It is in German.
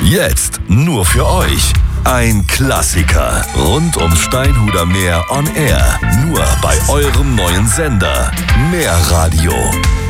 Jetzt nur für euch. Ein Klassiker rund ums Steinhuder Meer on Air. Nur bei eurem neuen Sender. Mehr Radio.